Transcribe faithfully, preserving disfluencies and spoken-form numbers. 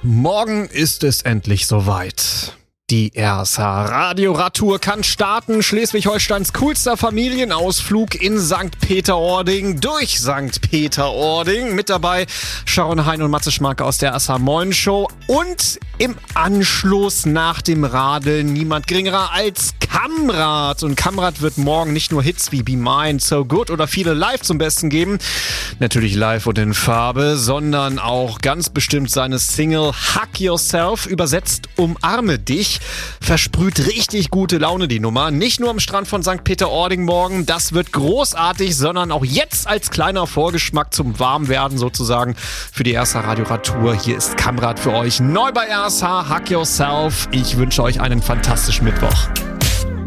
Morgen ist es endlich soweit. Die R S H Radioradtour kann starten. Schleswig-Holsteins coolster Familienausflug in Sankt Peter-Ording durch Sankt Peter-Ording. Mit dabei Sharon Hein und Matze Schmarke aus der R S H Moin Show. Und im Anschluss nach dem Radeln niemand geringerer als Kamrat. Und Kamrat wird morgen nicht nur Hits wie Be Mine, So Good oder viele live zum Besten geben. Natürlich live und in Farbe, sondern auch ganz bestimmt seine Single Hug Yourself, übersetzt Umarme dich. Versprüht richtig gute Laune die Nummer. Nicht nur am Strand von Sankt Peter-Ording morgen, das wird großartig, sondern auch jetzt als kleiner Vorgeschmack zum Warmwerden sozusagen für die R S H Radioradtour. Hier ist Kamrat für euch neu bei R S H, Hug Yourself. Ich wünsche euch einen fantastischen Mittwoch.